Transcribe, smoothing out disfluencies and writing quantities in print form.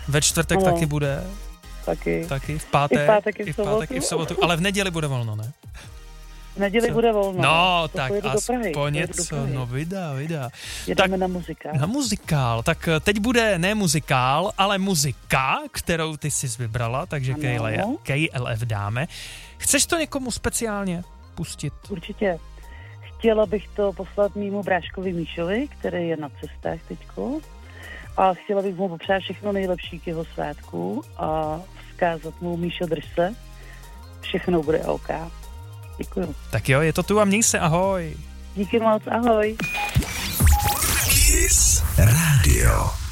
Ve čtvrtek taky bude. Taky. V pátek, i v sobotu. Ale v neděli bude volno, ne? V neděli bude volno. No, tak aspoň něco. No, vida. Jedeme na muzikál. Na muzikál. Tak teď bude ne muzikál, ale muzika, kterou ty jsi vybrala, takže KLF dáme. Chceš to někomu speciálně pustit? Určitě. Chtěla bych to poslat mému bráškovi Míšovi, který je na cestách teďko. A chtěla bych mu popřát všechno nejlepší k jeho svátku a vzkázat mu: Míšo, drž se, všechno bude OK. Děkuju. Tak jo, je to tu a měj se, ahoj. Díky moc, ahoj. Kiss Radio.